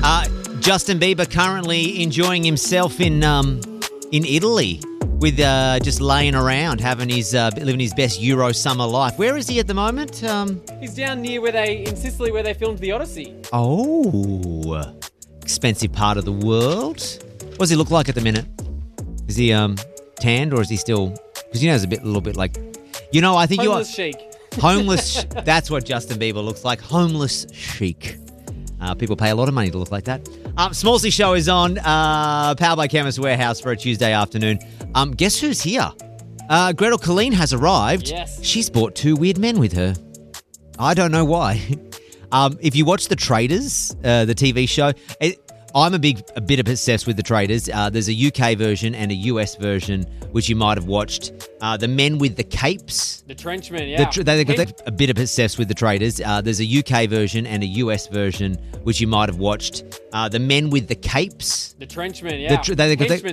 Justin Bieber currently enjoying himself in Italy with just laying around, having his living his best Euro summer life. Where is he at the moment? He's down near in Sicily where they filmed The Odyssey. Oh, expensive part of the world. What does he look like at the minute? Is he tanned or is he still? Because he's a little bit like, I think Homeless chic. Homeless. That's what Justin Bieber looks like. Homeless chic. People pay a lot of money to look like that. Smallsy Show is on, powered by Chemist Warehouse for a Tuesday afternoon. Guess who's here? Gretel Colleen has arrived. Yes. She's brought two weird men with her. I don't know why. If you watch The Traders, the TV show, I'm a bit obsessed with The Traders. There's a UK version and a US version, which you might have watched. The Men with the Capes. The Trenchmen, yeah. They're a bit obsessed with The Traders. There's a UK version and a US version, which you might have watched. The Men with the Capes. The Trenchmen, yeah. They're